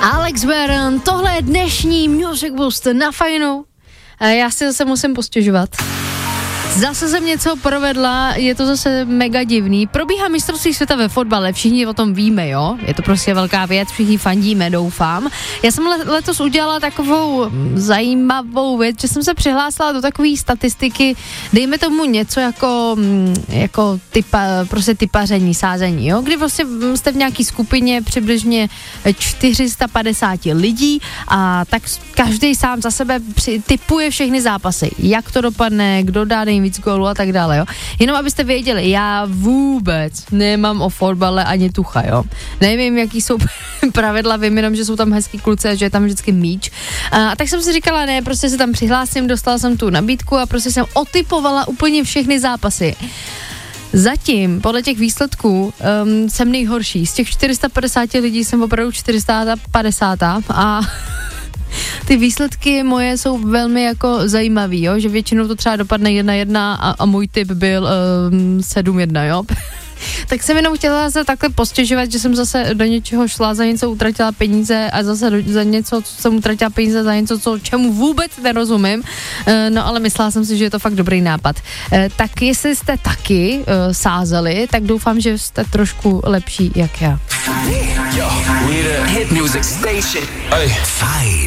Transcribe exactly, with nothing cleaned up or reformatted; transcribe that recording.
Alex Baron, tohle je dnešní Music Boost na Fajnu. A já si zase musím postěžovat. Zase jsem něco provedla, je to zase mega divný. Probíhá mistrovství světa ve fotbale, všichni o tom víme, jo? Je to prostě velká věc, všichni fandíme, doufám. Já jsem letos udělala takovou zajímavou věc, že jsem se přihlásila do takové statistiky, dejme tomu něco jako, jako typa, prostě typaření, sázení, jo? Kdy vlastně jste v nějaký skupině přibližně čtyři sta padesát lidí a tak každý sám za sebe při, typuje všechny zápasy. Jak to dopadne, kdo dá nejvíc gólů a tak dále, jo. Jenom abyste věděli, já vůbec nemám o fotbale ani tucha, jo. Nevím, jaký jsou pravidla, vím jenom, že jsou tam hezký kluci a že je tam vždycky míč. A tak jsem si říkala, ne, prostě se tam přihlásím, dostala jsem tu nabídku a prostě jsem otypovala úplně všechny zápasy. Zatím, podle těch výsledků, um, jsem nejhorší. Z těch čtyři sta padesát lidí jsem opravdu čtyři sta padesát a ty výsledky moje jsou velmi jako zajímavý, jo, že většinou to třeba dopadne jedna jedna a, a můj tip byl um, sedm jedna, jo. Tak jsem jenom chtěla se takhle postěžovat, že jsem zase do něčeho šla, za něco utratila peníze a zase do, za něco, co jsem utratila peníze, za něco, co, čemu vůbec nerozumím, e, no ale myslela jsem si, že je to fakt dobrý nápad. E, tak jestli jste taky e, sázeli, tak doufám, že jste trošku lepší jak já. Hit music station. Fajn.